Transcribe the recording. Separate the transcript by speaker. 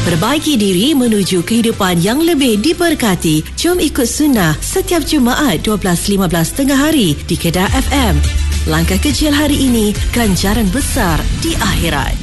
Speaker 1: Perbaiki diri menuju kehidupan yang lebih diberkati. Jom ikut sunnah setiap Jumaat 12.15 tengah hari di Kedah FM. Langkah kecil hari ini, ganjaran besar di akhirat.